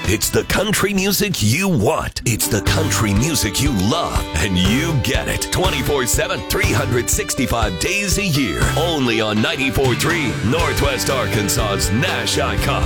It's the country music you want. It's the country music you love. And you get it 24/7, 365 days a year. Only on 94.3 Northwest Arkansas's Nash Icon.